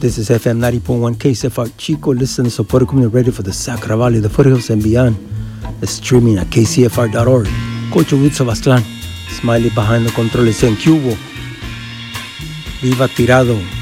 This is FM 90.1 KCFR Chico. Listen to support community radio for the Sacra Valley, the foothills, and beyond. Streaming at kcfr.org. Coach Roots of Aztlán. Smiley behind the controles en Cubo. Viva Tirado.